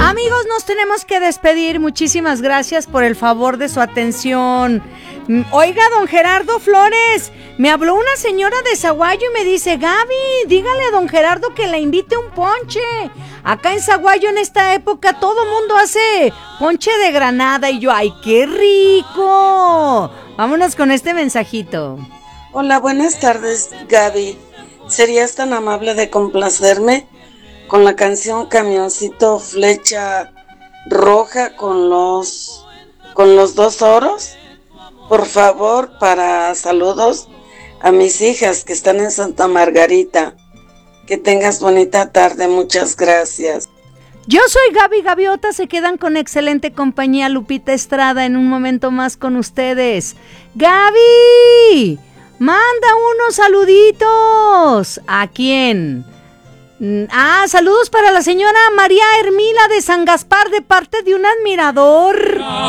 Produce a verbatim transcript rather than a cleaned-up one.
Amigos, nos tenemos que despedir. Muchísimas gracias por el favor de su atención. Oiga, don Gerardo Flores, me habló una señora de Zaguayo y me dice: Gaby, dígale a don Gerardo que le invite un ponche. Acá en Zaguayo en esta época todo mundo hace ponche de granada. Y yo, ¡ay, qué rico! Vámonos con este mensajito. Hola, buenas tardes, Gaby. ¿Serías tan amable de complacerme con la canción Camioncito Flecha Roja con los con los dos oros? Por favor, para saludos a mis hijas que están en Santa Margarita. Que tengas bonita tarde, muchas gracias. Yo soy Gaby Gaviota, se quedan con excelente compañía. Lupita Estrada en un momento más con ustedes. ¡Gaby! Manda unos saluditos. ¿A quién? Ah, saludos para la señora María Hermila de San Gaspar de parte de un admirador.